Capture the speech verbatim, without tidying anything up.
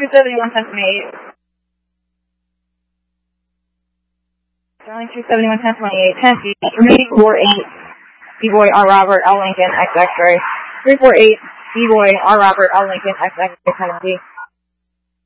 two seventy-one, ten twenty-eight. Starling two seventy-one, ten twenty-eight, ten feet, remaining four eight, B-Boy, R. Robert, L. Lincoln, X X-ray. three four eight, B-Boy, R. Robert, L. Lincoln, X X-ray, seventy.